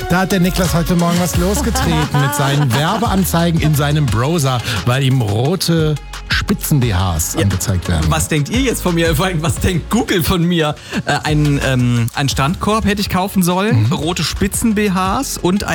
Da hat der Niklas heute Morgen was losgetreten mit seinen Werbeanzeigen in seinem Browser, weil ihm rote Spitzen-BHs angezeigt werden. Was denkt ihr jetzt von mir? Vor allem, was denkt Google von mir? Einen Strandkorb hätte ich kaufen sollen, rote Spitzen-BHs und